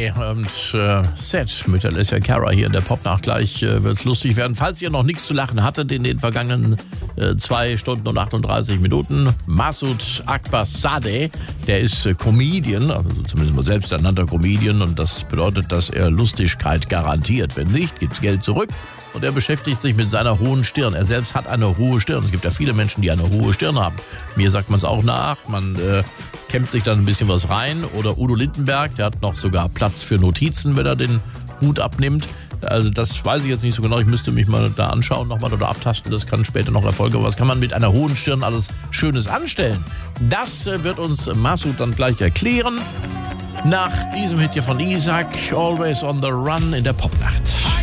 Sade und Set mit Alessia Cara hier in der Popnacht. Gleich wird's lustig werden. Falls ihr noch nichts zu lachen hattet in den vergangenen 2 Stunden und 38 Minuten. Masoud Akbar Sade, der ist Comedian, also zumindest mal selbsternannter Comedian. Und das bedeutet, dass er Lustigkeit garantiert. Wenn nicht, gibt's Geld zurück. Und er beschäftigt sich mit seiner hohen Stirn. Er selbst hat eine hohe Stirn. Es gibt ja viele Menschen, die eine hohe Stirn haben. Mir sagt man es auch nach. Man kämmt sich dann ein bisschen was rein. Oder Udo Lindenberg, der hat noch sogar Platz für Notizen, wenn er den Hut abnimmt. Also das weiß ich jetzt nicht so genau. Ich müsste mich mal da anschauen nochmal oder abtasten. Das kann später noch erfolgen. Aber was kann man mit einer hohen Stirn alles Schönes anstellen? Das wird uns Masoud dann gleich erklären. Nach diesem Hit hier von Isaac, Always on the Run in der Popnacht.